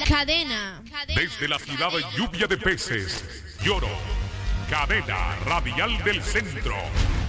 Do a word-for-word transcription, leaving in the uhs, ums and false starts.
Cadena. Desde la ciudad de lluvia de peces, Lloro. Cadena Radial del Centro.